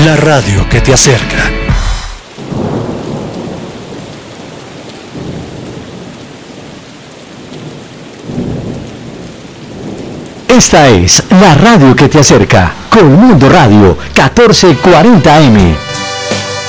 la radio que te acerca. Esta es la radio que te acerca, Colmundo Radio, 1440 AM.